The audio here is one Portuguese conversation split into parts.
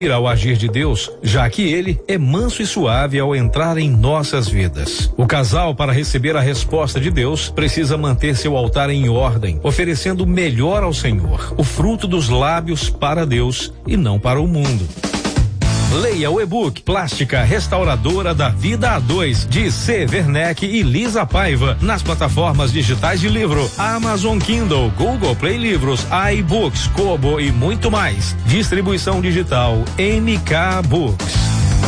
ao agir de Deus, já que ele é manso e suave ao entrar em nossas vidas. O casal, para receber a resposta de Deus, precisa manter seu altar em ordem, oferecendo o melhor ao Senhor, o fruto dos lábios para Deus e não para o mundo. Leia o e-book Plástica Restauradora da Vida A2, de C. Werneck e Lisa Paiva, nas plataformas digitais de livro Amazon Kindle, Google Play Livros, iBooks, Kobo e muito mais. Distribuição digital MK Books.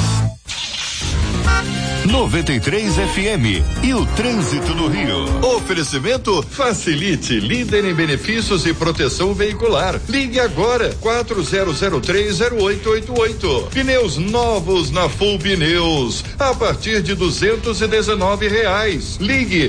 93 FM e o trânsito no Rio. Oferecimento Facilite, líder em benefícios e proteção veicular. Ligue agora 40030888. Pneus novos na Full Pneus a partir de R$219. Ligue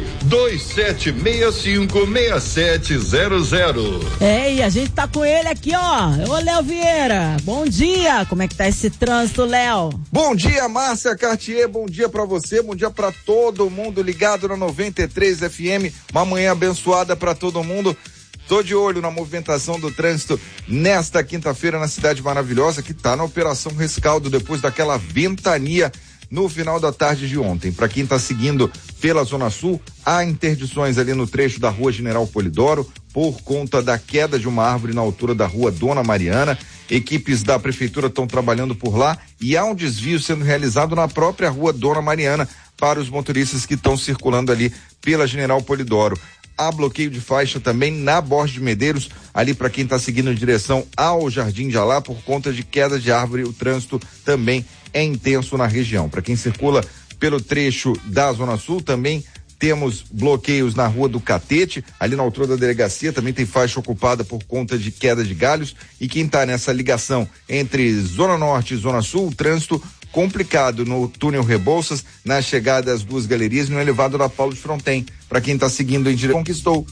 27656700. E a gente tá com ele aqui, ó. Ô, Léo Vieira, bom dia. Como é que tá esse trânsito, Léo? Bom dia, Márcia Cartier, bom dia pra você, bom dia pra todo mundo ligado na 93 FM, uma manhã abençoada pra todo mundo. Tô de olho na movimentação do trânsito nesta quinta-feira na cidade maravilhosa, que tá na Operação Rescaldo, depois daquela ventania no final da tarde de ontem. Para quem tá seguindo pela Zona Sul, há interdições ali no trecho da Rua General Polidoro, por conta da queda de uma árvore na altura da Rua Dona Mariana. Equipes da prefeitura estão trabalhando por lá e há um desvio sendo realizado na própria Rua Dona Mariana para os motoristas que estão circulando ali pela General Polidoro. Há bloqueio de faixa também na Borges de Medeiros, ali para quem está seguindo em direção ao Jardim de Alá, por conta de queda de árvore. O trânsito também é intenso na região. Para quem circula pelo trecho da Zona Sul, também temos bloqueios na Rua do Catete, ali na altura da delegacia, também tem faixa ocupada por conta de queda de galhos. E quem está nessa ligação entre Zona Norte e Zona Sul, o trânsito complicado no túnel Rebouças, na chegada às duas galerias, no elevado da Paulo de Fronten. Para quem está seguindo em direção, conquistou